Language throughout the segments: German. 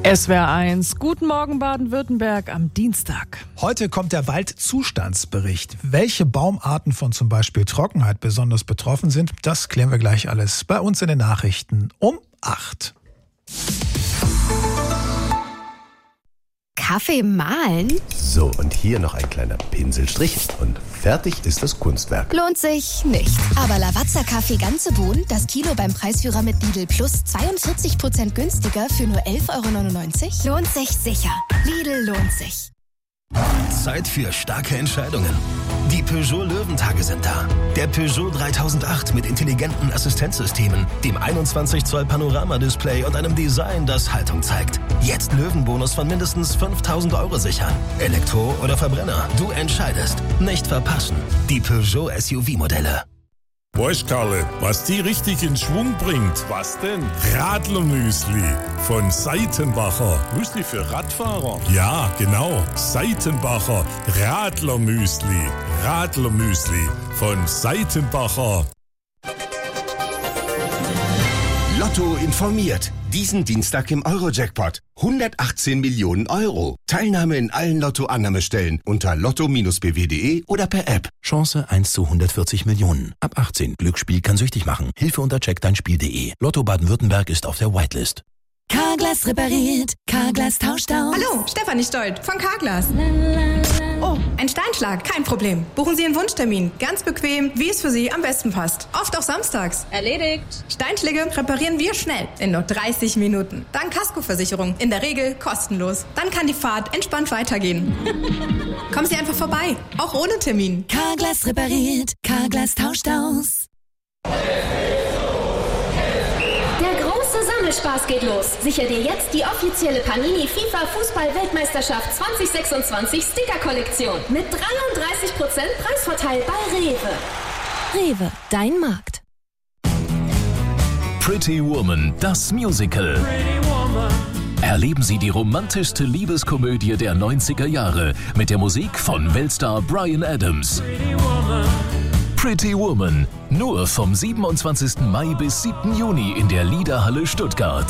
SWR 1, guten Morgen Baden-Württemberg am Dienstag. Heute kommt der Waldzustandsbericht. Welche Baumarten von zum Beispiel Trockenheit besonders betroffen sind, das klären wir gleich alles bei uns in den Nachrichten um 8. Kaffee mahlen? So, und hier noch ein kleiner Pinselstrich und fertig ist das Kunstwerk. Lohnt sich nicht. Aber Lavazza-Kaffee ganze Bohnen, das Kilo beim Preisführer mit Lidl Plus 42% günstiger für nur 11,99 €? Lohnt sich sicher. Lidl lohnt sich. Zeit für starke Entscheidungen. Die Peugeot Löwentage sind da. Der Peugeot 3008 mit intelligenten Assistenzsystemen, dem 21 Zoll Panoramadisplay und einem Design, das Haltung zeigt. Jetzt Löwenbonus von mindestens 5.000 € sichern. Elektro oder Verbrenner, du entscheidest. Nicht verpassen. Die Peugeot SUV-Modelle. Weißt Karle, was die richtig in Schwung bringt? Was denn? Radlermüsli von Seitenbacher. Müsli für Radfahrer? Ja, genau. Seitenbacher Radlermüsli. Radlermüsli von Seitenbacher. Lotto informiert. Diesen Dienstag im Euro-Jackpot. 118 Millionen €. Teilnahme in allen Lotto-Annahmestellen unter lotto-bw.de oder per App. Chance 1 zu 140 Millionen. Ab 18. Glücksspiel kann süchtig machen. Hilfe unter checkdeinspiel.de. Lotto Baden-Württemberg ist auf der Whitelist. Carglass repariert, Carglass tauscht aus. Hallo, Stefanie Stolt von Carglass. Oh, ein Steinschlag, kein Problem. Buchen Sie einen Wunschtermin. Ganz bequem, wie es für Sie am besten passt. Oft auch samstags. Erledigt. Steinschläge reparieren wir schnell, in nur 30 Minuten. Dank Kaskoversicherung, in der Regel kostenlos. Dann kann die Fahrt entspannt weitergehen. Kommen Sie einfach vorbei, auch ohne Termin. Carglass repariert, Carglass tauscht aus. Spaß geht los. Sicher dir jetzt die offizielle Panini FIFA Fußball-Weltmeisterschaft 2026 Sticker-Kollektion mit 33% Preisvorteil bei Rewe. Rewe, dein Markt. Pretty Woman, das Musical. Erleben Sie die romantischste Liebeskomödie der 90er Jahre mit der Musik von Weltstar Bryan Adams. Pretty Woman, nur vom 27. Mai bis 7. Juni in der Liederhalle Stuttgart.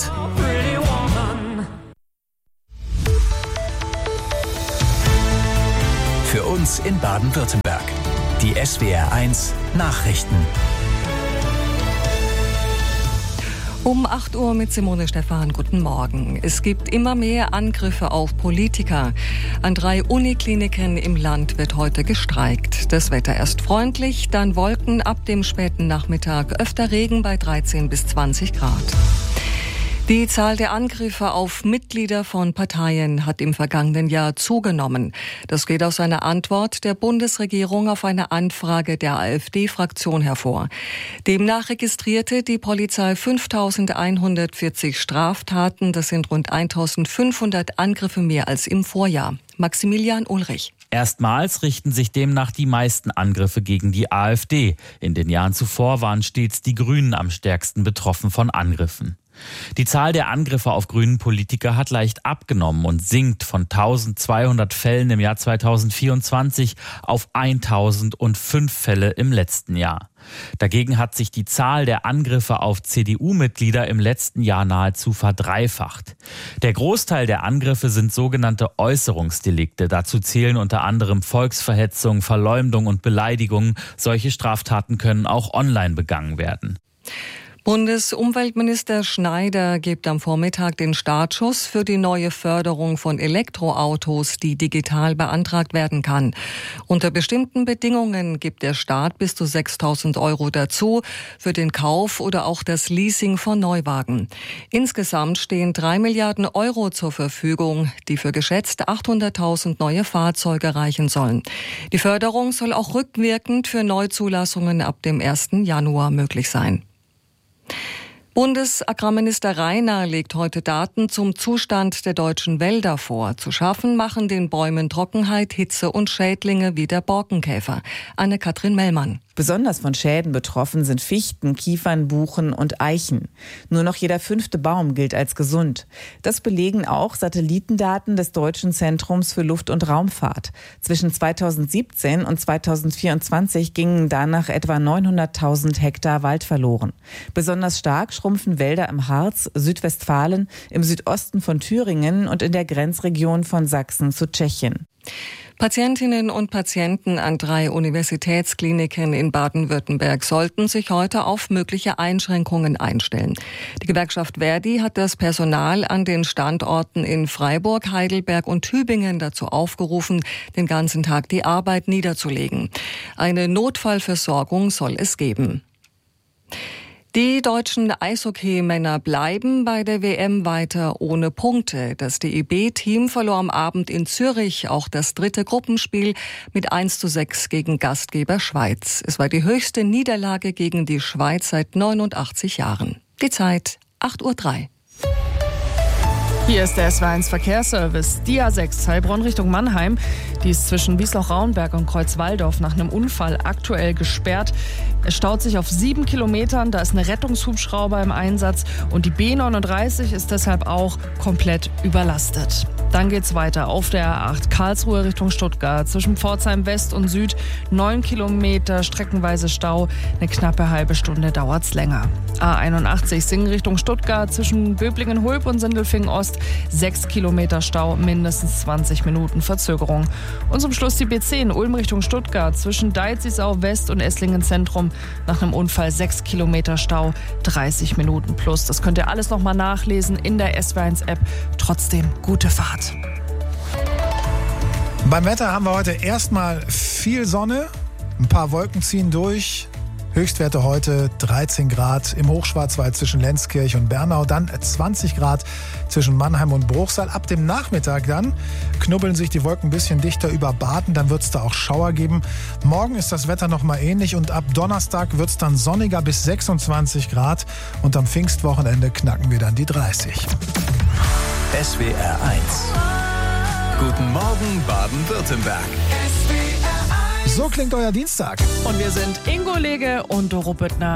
Für uns in Baden-Württemberg. Die SWR 1 Nachrichten. Um 8 Uhr mit Simone Stephan. Guten Morgen. Es gibt immer mehr Angriffe auf Politiker. An 3 Unikliniken im Land wird heute gestreikt. Das Wetter erst freundlich, dann Wolken, ab dem späten Nachmittag öfter Regen bei 13 bis 20 Grad. Die Zahl der Angriffe auf Mitglieder von Parteien hat im vergangenen Jahr zugenommen. Das geht aus einer Antwort der Bundesregierung auf eine Anfrage der AfD-Fraktion hervor. Demnach registrierte die Polizei 5.140 Straftaten. Das sind rund 1.500 Angriffe mehr als im Vorjahr. Maximilian Ulrich. Erstmals richten sich demnach die meisten Angriffe gegen die AfD. In den Jahren zuvor waren stets die Grünen am stärksten betroffen von Angriffen. Die Zahl der Angriffe auf grünen Politiker hat leicht abgenommen und sinkt von 1.200 Fällen im Jahr 2024 auf 1.005 Fälle im letzten Jahr. Dagegen hat sich die Zahl der Angriffe auf CDU-Mitglieder im letzten Jahr nahezu verdreifacht. Der Großteil der Angriffe sind sogenannte Äußerungsdelikte. Dazu zählen unter anderem Volksverhetzung, Verleumdung und Beleidigung. Solche Straftaten können auch online begangen werden. Bundesumweltminister Schneider gibt am Vormittag den Startschuss für die neue Förderung von Elektroautos, die digital beantragt werden kann. Unter bestimmten Bedingungen gibt der Staat bis zu 6.000 € dazu für den Kauf oder auch das Leasing von Neuwagen. Insgesamt stehen 3 Milliarden € zur Verfügung, die für geschätzt 800.000 neue Fahrzeuge reichen sollen. Die Förderung soll auch rückwirkend für Neuzulassungen ab dem 1. Januar möglich sein. Bundesagrarminister Rainer legt heute Daten zum Zustand der deutschen Wälder vor. Zu schaffen machen den Bäumen Trockenheit, Hitze und Schädlinge wie der Borkenkäfer. Anne-Kathrin Mellmann. Besonders von Schäden betroffen sind Fichten, Kiefern, Buchen und Eichen. Nur noch jeder 5. Baum gilt als gesund. Das belegen auch Satellitendaten des Deutschen Zentrums für Luft- und Raumfahrt. Zwischen 2017 und 2024 gingen danach etwa 900.000 Hektar Wald verloren. Besonders stark schrumpfen Wälder im Harz, Südwestfalen, im Südosten von Thüringen und in der Grenzregion von Sachsen zu Tschechien. Patientinnen und Patienten an 3 Universitätskliniken in Baden-Württemberg sollten sich heute auf mögliche Einschränkungen einstellen. Die Gewerkschaft Verdi hat das Personal an den Standorten in Freiburg, Heidelberg und Tübingen dazu aufgerufen, den ganzen Tag die Arbeit niederzulegen. Eine Notfallversorgung soll es geben. Die deutschen Eishockeymänner bleiben bei der WM weiter ohne Punkte. Das DEB-Team verlor am Abend in Zürich auch das 3. Gruppenspiel mit 1:6 gegen Gastgeber Schweiz. Es war die höchste Niederlage gegen die Schweiz seit 89 Jahren. Die Zeit 8:03 Uhr. Hier ist der SW1 Verkehrsservice. Die A6 Heilbronn Richtung Mannheim. Die ist zwischen Wiesloch-Rauenberg und Kreuzwaldorf nach einem Unfall aktuell gesperrt. Es staut sich auf 7 Kilometern. Da ist eine Rettungshubschrauber im Einsatz. Und die B39 ist deshalb auch komplett überlastet. Dann geht's weiter auf der A8 Karlsruhe Richtung Stuttgart. Zwischen Pforzheim West und Süd 9 Kilometer streckenweise Stau. Eine knappe halbe Stunde dauert's länger. A81 Singen Richtung Stuttgart. Zwischen Böblingen-Hulb und Sindelfingen Ost 6 Kilometer Stau, mindestens 20 Minuten Verzögerung. Und zum Schluss die B10 Ulm Richtung Stuttgart. Zwischen Deizisau West und Esslingen Zentrum nach einem Unfall 6 Kilometer Stau, 30 Minuten plus. Das könnt ihr alles nochmal nachlesen in der SW1-App. Trotzdem gute Fahrt. Beim Wetter haben wir heute erstmal viel Sonne, ein paar Wolken ziehen durch. Höchstwerte heute 13 Grad im Hochschwarzwald zwischen Lenzkirch und Bernau, dann 20 Grad zwischen Mannheim und Bruchsal. Ab dem Nachmittag dann knubbeln sich die Wolken ein bisschen dichter über Baden, dann wird es da auch Schauer geben. Morgen ist das Wetter noch mal ähnlich und ab Donnerstag wird es dann sonniger bis 26 Grad und am Pfingstwochenende knacken wir dann die 30. SWR 1. Guten Morgen Baden-Württemberg. So klingt euer Dienstag. Und wir sind Ingo Lege und Doro Büttner.